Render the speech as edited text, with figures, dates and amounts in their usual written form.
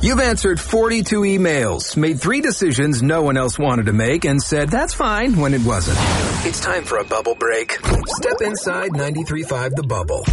You've answered 42 emails, made 3 decisions no one else wanted to make, and said that's fine when it wasn't. It's time for a bubble break. Step inside 93.5 The Bubble.